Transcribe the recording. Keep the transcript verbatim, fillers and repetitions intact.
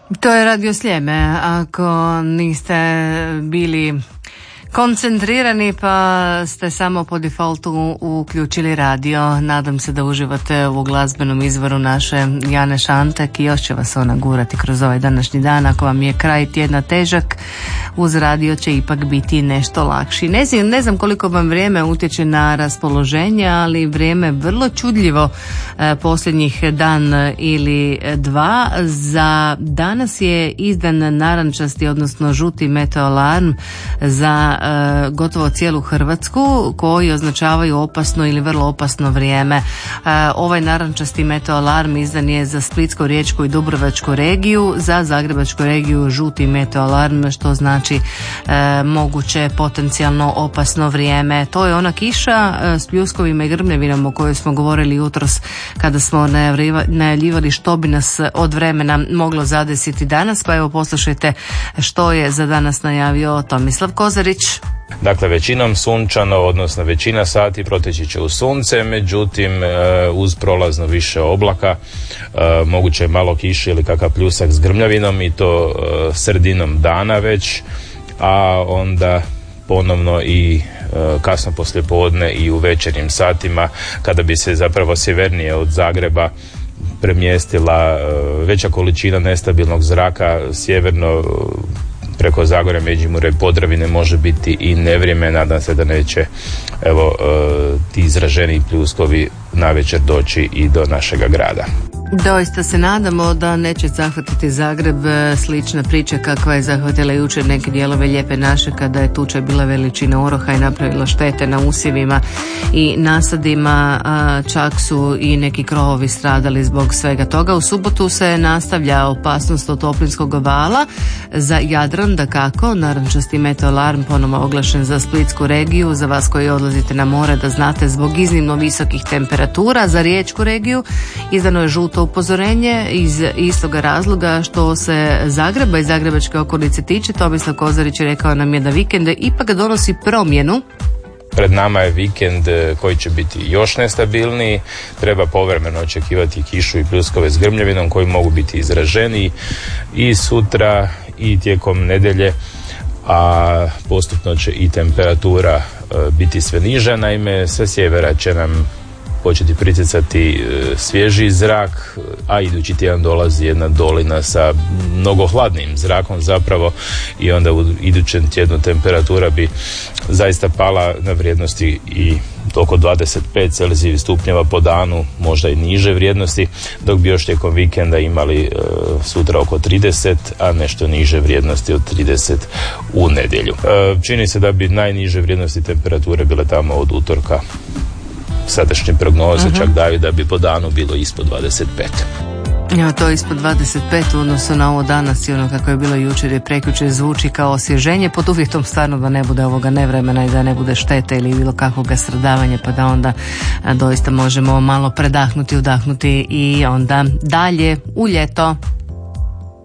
To je Radio Sljeme. Ako niste bili koncentrirani pa ste samo po defaultu uključili radio, nadam se da uživate u glazbenom izvoru naše Jane Šantek i još će vas ona gurati kroz ovaj današnji dan. Ako vam je kraj tjedna težak, uz radio će ipak biti nešto lakši. Ne znam, ne znam koliko vam vrijeme utječe na raspoloženje, ali vrijeme vrlo čudljivo e, posljednjih dan ili dva. Za danas je izdan narančasti, odnosno žuti meteoalarm za gotovo cijelu Hrvatsku, koji označavaju opasno ili vrlo opasno vrijeme. Ovaj narančasti meteoalarm izdan je za Splitsko-riječku i Dubrovačku regiju, za Zagrebačku regiju žuti meteoalarm, što znači e, moguće potencijalno opasno vrijeme. To je ona kiša e, s pljuskovima i grmljavinom o kojoj smo govorili jutros kada smo najavljivali što bi nas od vremena moglo zadesiti danas, pa evo poslušajte što je za danas najavio Tomislav Kozarić. Dakle, većinom sunčano, odnosno većina sati proteći će u sunce, međutim uz prolazno više oblaka, moguće je malo kiše ili kakav pljusak s grmljavinom i to sredinom dana već, a onda ponovno i kasno poslijepodne i u večernjim satima, kada bi se zapravo sjevernije od Zagreba premjestila veća količina nestabilnog zraka sjeverno preko Zagorja, Međimurja i Podravine, može biti i nevrijeme. Nadam se da neće evo ti izraženi pljuskovi navečer doći i do našega grada. Doista se nadamo da neće zahvatiti Zagreb slična priča kakva je zahvatila jučer neke dijelove Lijepe naše, kada je tuča bila veličine oroha i napravila štete na usjevima i nasadima, a čak su i neki krovovi stradali zbog svega toga. U subotu se nastavlja opasnost od toplinskog vala za Jadran, dakako, narančasti meteoalarm ponovno oglašen za Splitsku regiju. Za vas koji odlazite na more, da znate, zbog iznimno visokih temperatura. Za Riječku regiju izdano je žuto upozorenje iz istoga razloga što se Zagreba i zagrebačke okolice tiče. Tomislav Kozarić rekao nam je da vikend ipak donosi promjenu. Pred nama je vikend koji će biti još nestabilniji, treba povremeno očekivati kišu i pljuskove s grmljavinom koji mogu biti izraženiji i sutra i tijekom nedjelje, a postupno će i temperatura biti sve niža. Naime, sve sjevera će nam početi pritjecati svježi zrak, a idući tjedan dolazi jedna dolina sa mnogo hladnim zrakom zapravo i onda u idućem tjednu temperatura bi zaista pala na vrijednosti i oko dvadeset pet Celzijevih stupnjeva po danu, možda i niže vrijednosti, dok bi još tijekom vikenda imali e, sutra oko trideset, a nešto niže vrijednosti od trideset u nedjelju. E, čini se da bi najniže vrijednosti temperature bile tamo od utorka. Sadašnje prognoze uh-huh. čak daju da bi po danu bilo ispod dvadeset pet. Ja, to ispod dvadeset pet u odnosu na ovo danas i ono kako je bilo jučer i prekjučer zvuči kao osvježenje, pod uvjetom stvarno da ne bude ovoga nevremena i da ne bude štete ili bilo kakvog stradavanja, pa da onda a, doista možemo malo predahnuti, udahnuti i onda dalje u ljeto.